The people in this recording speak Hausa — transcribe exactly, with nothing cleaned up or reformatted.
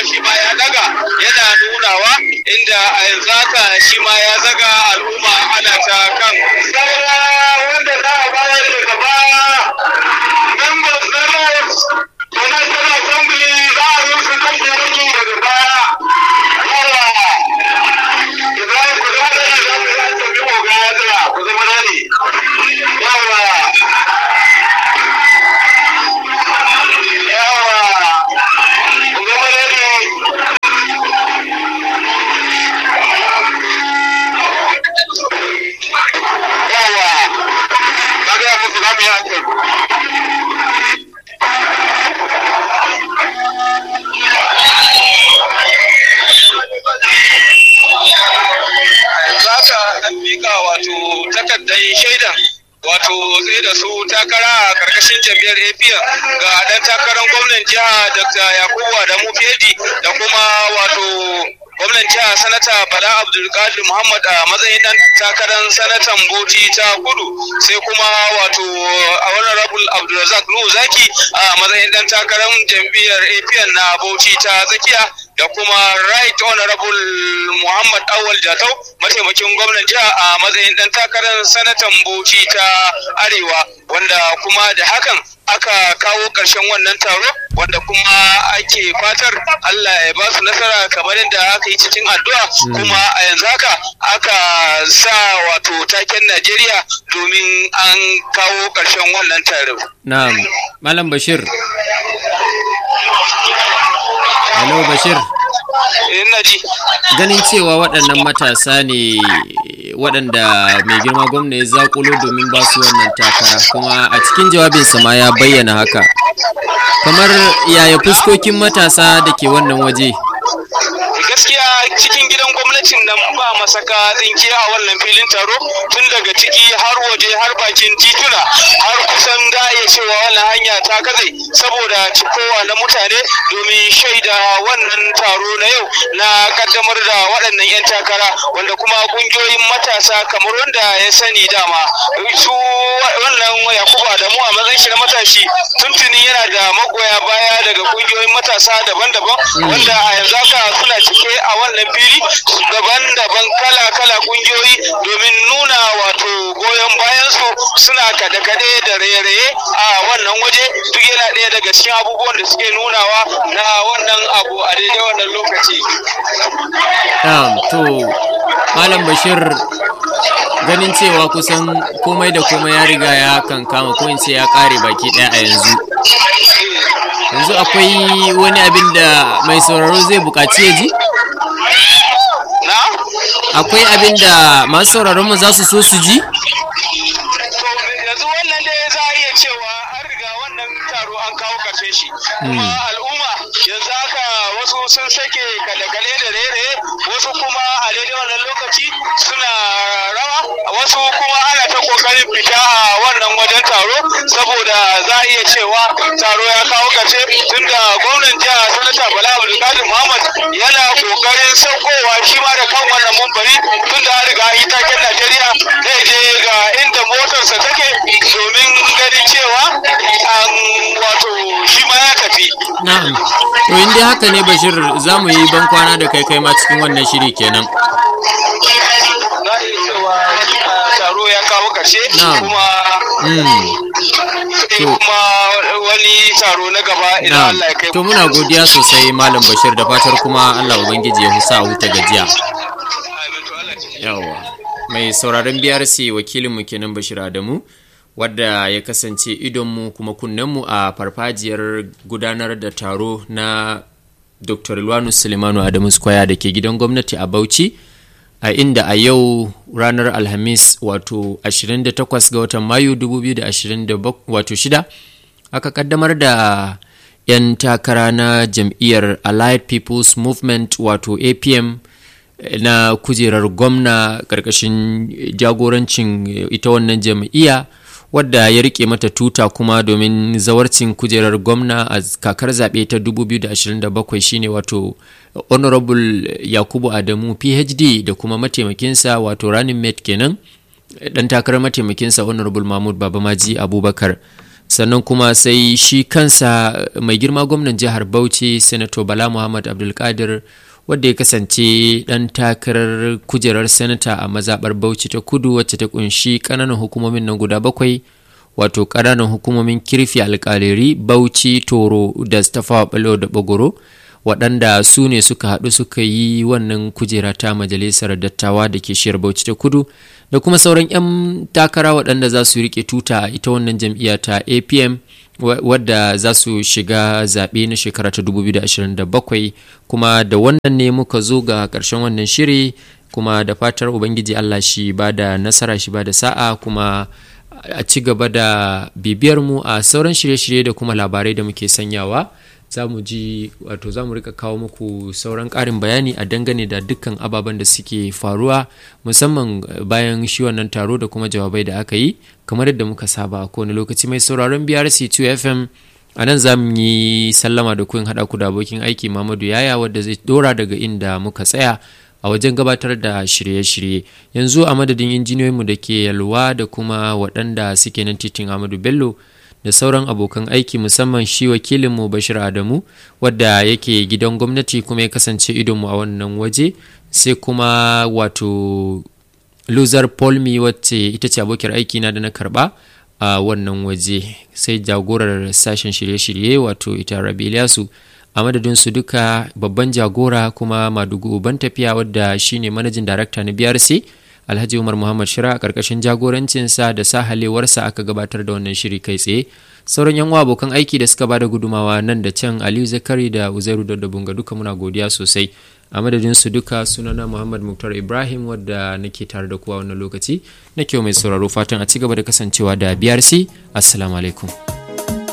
shi ma ya daga yana nunawa, inda a yanzu haka shi ma ya zaga al'umma ana ta kan wanda za a bayar da gaba members na national assembly za a yi su kan yanki daga baya. Yawa ibrahim ku zama da za mu yi tafi oga ya tsaya ku zama na ne. Yawa yawa ku zama na ne. Yawa na gaya musu za mu yi hankali. Zaka dan mika wato takardar shaidan wato sai da su takara a karkashin jam'iyyar A P N ga dan takarar gwamnan jiha Doctor Yakubu Adamu Fedi da kuma wato gwamnan jiha sanata Bala Abdulkadir Muhammad a matsayin dan takarar sanatan Bauchi ta Kudu, sai kuma wato honorable Abdulrazak Nuhu Zaki a matsayin dan takarar jam'iyyar A P N na Bauchi ta Tsakiya, da kuma right honorable Muhammad Awal Jatau mataimakin gwamnan jiha a matsayin dan takarar sanatan Bauchi ta Arewa, wanda kuma da hakan aka kawo ƙarshen wannan taro, wanda kuma ake fatar Allah ya ba su nasara kamar yadda aka yi cikin addu'a. Kuma a yanzu haka aka sa wato taken Najeriya domin an kawo ƙarshen wannan taro. Na'am, Malam Bashir. Hello Bashir. Ina ji. Ganin cewa waɗannan matasa ne waɗanda mai girma gwamna ya zakulo domin ba su wannan takara, kuma a cikin jawabinsa ma ya bayyana haka. Kamar yaya fuskokin matasa da ke wannan waje? Gaskiya cikin gidan gwamnatin nan ba masaka tsinke a wannan filin taro, tun daga ciki har waje har bakin tituna har kusan da iya cewa wannan hanya ta katse saboda cikowa na mutane domin shaida wannan taro na yau na kaddamar da waɗannan 'yan takara, wanda kuma ƙungiyoyin matasa kamar wanda ya sani dama su wannan Yakubu Adamu a matsayin shi na matashi tuntuni yana da magoya baya daga ƙungiyoyin matasa daban-daban, wanda a yanzu haka suna cike a wannan fili daban-daban kala-kala ƙungiyoyi domin nuna wato goyon bayansu, suna kade-kade da raye-raye a wannan waje. Duk yana ɗaya daga cikin abubuwan da suke nunawa na wannan abu a daidai wannan lokaci. To Malam Bashir, ganin cewa kusan komai da komai ya riga ya kankama ko in ce ya kare baki ɗaya a yanzu yanzu akwai wani abin da mai sauraro zai buƙaci ya ji? Akwai abin da masu sauraron mu za su so su ji? Yanzu wannan dai za a iya cewa an riga wannan taro an kawo ƙarshen shi, kuma al'umma yanzu haka wasu sun sake kale-kale da rere, wasu kuma a daidai wannan lokaci suna rawa, wasu kuma ana ta kokarin fita a wannan wajen taro saboda za a iya cewa taro ya kawo ƙarshe, tunda gwamnan jiha sanata Bala Abdulkadir Muhammad yana kokarin saukowa shi ma da kan wannan mumbari, tunda an riga yi taken Najeriya zai je ga inda motarsa take domin ganin cewa an wato shi ma ya tafi. Na'am. To in dai haka ne Bashir, za mu yi ban kwana da kai kai ma cikin wannan shiri kenan. Za a iya cewa taro ya kawo ƙarshe kuma kuma wani taro na gaba idan Allah ya kai. To muna godiya sosai Malam Bashir, da fatar kuma Allah Ubangiji ya musa huta gajiya. Yawa. Mai sauraron B R C wakilinmu kenan Bashir Adamu, wadda ya kasance idonmu kuma kunnenmu a farfajiyar gudanar da taro na Doctor Ilwanu Sulemanu Adamu Square da ke gidan gwamnati a Bauchi, a inda a yau ranar Alhamis wato ashirin da takwas ga watan Mayu dubu biyu da ashirin da shida aka kaddamar da 'yan takara na jam'iyyar Allied People's Movement wato A P M na kujerar gwamna ƙarƙashin jagorancin ita wannan jam'iyya, wadda ya rike mata tuta kuma domin zawarcin kujerar gwamna a kakar zaɓe ta dubu biyu da ashirin da bakwai shine wato Honorable Yakubu Adamu P H D da kuma mataimakinsa wato running mate kenan dan takarar mataimakinsa Honorable Mahmud Babamaji Abubakar. sannan kuma sai shi kansa mai girma gwamnan jihar Bauchi Senator Bala Muhammad Abdulkadir wadda ya kasance dan takarar kujerar senata a mazabar Bauchi ta Kudu wacce ta kunshi kananan hukumomin nan guda bakwai, wato kananan hukumomin Kirfi, Alƙaleri, Bauchi, Toro da Tafawa Balewa da Bagoro, waɗanda su ne suka haɗu suka yi wannan kujera ta majalisar dattawa da ke shiyar Bauchi ta Kudu, da kuma sauran 'yan takara waɗanda za su riƙe tuta a ita wannan jam'iyya ta A P M wadda za su shiga zaɓe na shekara ta dubu biyu da ashirin da bakwai. Kuma da wannan ne muka zo ga ƙarshen wannan shiri, kuma da fatar Ubangiji Allah shi ba da nasara, shi ba da sa'a, kuma a ci gaba da bibiyar mu a sauran shirye-shirye da kuma labarai da muke sanyawa. Za mu ji wato za mu rika kawo muku sauran ƙarin bayani a dangane da dukkan ababen da suke faruwa, musamman bayan shi wannan taro da kuma jawabai da aka yi, kamar yadda muka saba a kowane lokaci. Mai sauraron B R C two F M, a nan za mu yi sallama da kuyin haɗa ku da abokin aiki Mamadu Yaya, wadda zai dora daga inda muka tsaya a wajen gabatar da shirye-shirye. Yanzu a madadin injiniyoyinmu da ke Yalwa da kuma waɗanda suke nan titin Ahmadu Bello da sauran abokan aiki, musamman shi wakilinmu Bashir Adamu wadda yake gidan gwamnati kuma ya kasance idonmu a wannan waje, sai kuma wato Luzar Polmi wacce ita ce abokiyar aiki na da na karba a wannan waje, sai jagorar sashen shirye-shirye wato ita Rabi Ilyasu. A madadin su duka, babban jagora kuma madugu uban tafiya wadda shine manajin darakta na B R C Alhaji Umar Muhammad Shira, a ƙarƙashin jagorancinsa da sahalewarsa aka gabatar da wannan shiri kai tsaye. Sauran yan abokan aiki da suka bada gudumawa nan da can, Aliyu Zakari da Uzairu Daddabunga, duka muna godiya sosai. A madadin su duka, sunana Muhammad Muktar Ibrahim wadda nake tare da kuwa wannan lokaci. Nake mai sauraro fatan a ci gaba da kasancewa da B R C. Assalamu alaikum.